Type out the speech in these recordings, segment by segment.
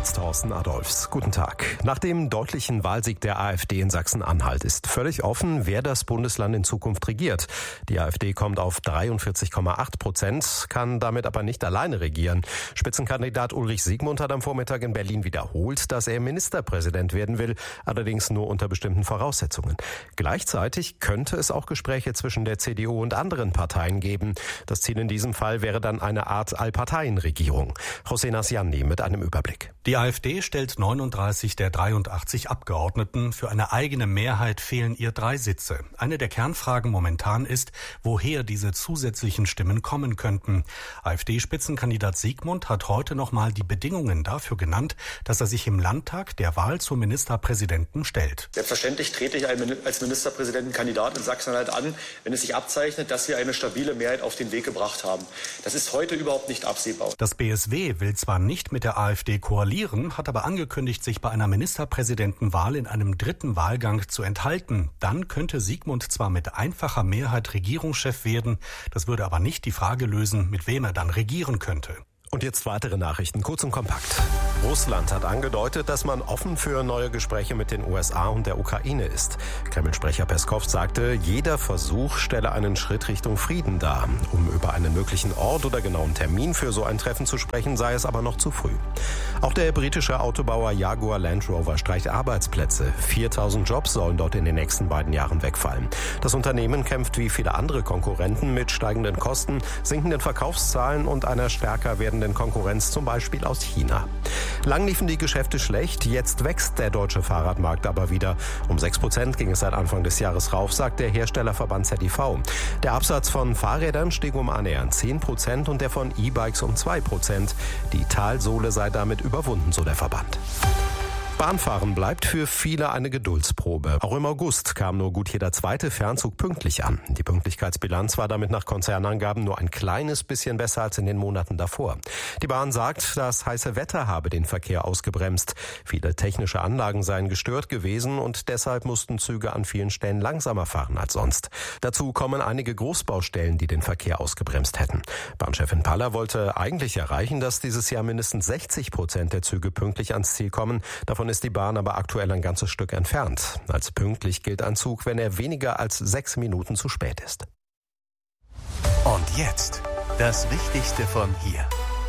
jetzt Thorsten Adolphs. Guten Tag. Nach dem deutlichen Wahlsieg der AfD in Sachsen-Anhalt ist völlig offen, wer das Bundesland in Zukunft regiert. Die AfD kommt auf 43,8%, kann damit aber nicht alleine regieren. Spitzenkandidat Ulrich Siegmund hat am Vormittag in Berlin wiederholt, dass er Ministerpräsident werden will, allerdings nur unter bestimmten Voraussetzungen. Gleichzeitig könnte es auch Gespräche zwischen der CDU und anderen Parteien geben. Das Ziel in diesem Fall wäre dann eine Art Allparteienregierung. José Nasciandi mit einem Überblick. Die AfD stellt 39 der 83 Abgeordneten. Für eine eigene Mehrheit fehlen ihr 3 Sitze. Eine der Kernfragen momentan ist, woher diese zusätzlichen Stimmen kommen könnten. AfD-Spitzenkandidat Siegmund hat heute nochmal die Bedingungen dafür genannt, dass er sich im Landtag der Wahl zum Ministerpräsidenten stellt. Selbstverständlich trete ich als Ministerpräsidentenkandidat in Sachsen-Anhalt an, wenn es sich abzeichnet, dass wir eine stabile Mehrheit auf den Weg gebracht haben. Das ist heute überhaupt nicht absehbar. Das BSW will zwar nicht mit der AfD koalieren, hat aber angekündigt, sich bei einer Ministerpräsidentenwahl in einem dritten Wahlgang zu enthalten. Dann könnte Siegmund zwar mit einfacher Mehrheit Regierungschef werden, das würde aber nicht die Frage lösen, mit wem er dann regieren könnte. Und jetzt weitere Nachrichten, kurz und kompakt. Russland hat angedeutet, dass man offen für neue Gespräche mit den USA und der Ukraine ist. Kreml-Sprecher Peskov sagte, jeder Versuch stelle einen Schritt Richtung Frieden dar. Um über einen möglichen Ort oder genauen Termin für so ein Treffen zu sprechen, sei es aber noch zu früh. Auch der britische Autobauer Jaguar Land Rover streicht Arbeitsplätze. 4.000 Jobs sollen dort in den nächsten beiden Jahren wegfallen. Das Unternehmen kämpft wie viele andere Konkurrenten mit steigenden Kosten, sinkenden Verkaufszahlen und einer stärker werdenden Konkurrenz, zum Beispiel aus China. Lang liefen die Geschäfte schlecht, jetzt wächst der deutsche Fahrradmarkt aber wieder. Um 6% ging es seit Anfang des Jahres rauf, sagt der Herstellerverband ZDV. Der Absatz von Fahrrädern stieg um annähernd 10% und der von E-Bikes um 2%. Die Talsohle sei damit überwunden, so der Verband. Bahnfahren bleibt für viele eine Geduldsprobe. Auch im August kam nur gut jeder zweite Fernzug pünktlich an. Die Pünktlichkeitsbilanz war damit nach Konzernangaben nur ein kleines bisschen besser als in den Monaten davor. Die Bahn sagt, das heiße Wetter habe den Verkehr ausgebremst. Viele technische Anlagen seien gestört gewesen und deshalb mussten Züge an vielen Stellen langsamer fahren als sonst. Dazu kommen einige Großbaustellen, die den Verkehr ausgebremst hätten. Bahnchefin Paller wollte eigentlich erreichen, dass dieses Jahr mindestens 60% der Züge pünktlich ans Ziel kommen. Davon ist die Bahn aber aktuell ein ganzes Stück entfernt. Als pünktlich gilt ein Zug, wenn er weniger als 6 Minuten zu spät ist. Und jetzt das Wichtigste von hier.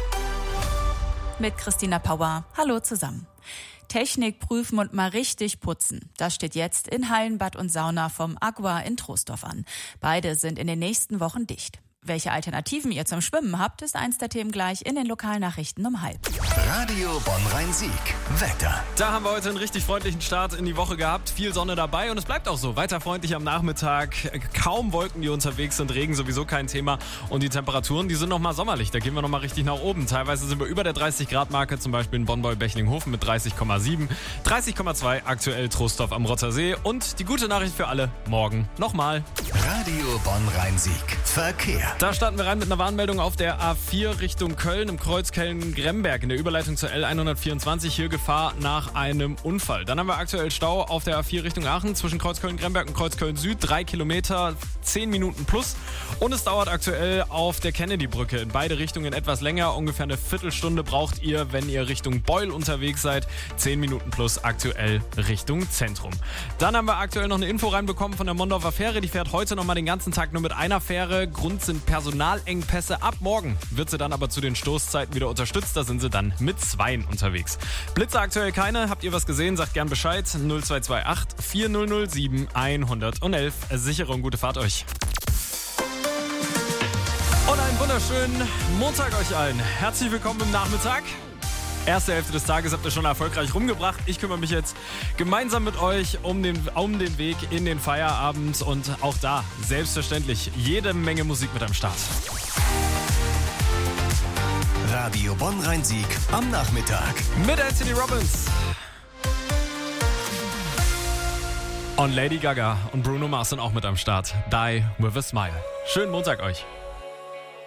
Mit Christina Pauer. Hallo zusammen. Technik prüfen und mal richtig putzen. Das steht jetzt in Hallenbad und Sauna vom Aqua in Troisdorf an. Beide sind in den nächsten Wochen dicht. Welche Alternativen ihr zum Schwimmen habt, ist eins der Themen gleich in den Lokalnachrichten um 12:30. Radio Bonn-Rhein-Sieg. Wetter. Da haben wir heute einen richtig freundlichen Start in die Woche gehabt. Viel Sonne dabei und es bleibt auch so. Weiter freundlich am Nachmittag. Kaum Wolken, die unterwegs sind. Regen sowieso kein Thema. Und die Temperaturen, die sind nochmal sommerlich. Da gehen wir nochmal richtig nach oben. Teilweise sind wir über der 30-Grad-Marke. Zum Beispiel in Bonn-Bechling-Hofen mit 30,7. 30,2 aktuell Troisdorf am Rottersee. Und die gute Nachricht für alle, morgen nochmal. Radio Bonn-Rhein-Sieg. Verkehr. Da starten wir rein mit einer Warnmeldung auf der A4 Richtung Köln im Kreuz Köln-Gremberg in der Überleitung zur L124. Hier Gefahr nach einem Unfall. Dann haben wir aktuell Stau auf der A4 Richtung Aachen zwischen Kreuz Köln-Gremberg und Kreuz Köln-Süd. 3 Kilometer, 10 Minuten plus. Und es dauert aktuell auf der Kennedy-Brücke in beide Richtungen etwas länger. Ungefähr eine Viertelstunde braucht ihr, wenn ihr Richtung Beul unterwegs seid. 10 Minuten plus aktuell Richtung Zentrum. Dann haben wir aktuell noch eine Info reinbekommen von der Mondorfer Fähre. Die fährt heute nochmal den ganzen Tag nur mit einer Fähre. Grund sind Personalengpässe. Ab morgen wird sie dann aber zu den Stoßzeiten wieder unterstützt. Da sind sie dann mit 2 unterwegs. Blitze aktuell keine. Habt ihr was gesehen? Sagt gern Bescheid. 0228 4007 111. Sichere und gute Fahrt euch. Und einen wunderschönen Montag euch allen. Herzlich willkommen im Nachmittag. Erste Hälfte des Tages habt ihr schon erfolgreich rumgebracht. Ich kümmere mich jetzt gemeinsam mit euch um den Weg in den Feierabend. Und auch da, selbstverständlich, jede Menge Musik mit am Start. Radio Bonn-Rhein-Sieg am Nachmittag. Mit Anthony Robbins. Und Lady Gaga und Bruno Mars sind auch mit am Start. Die with a Smile. Schönen Montag euch.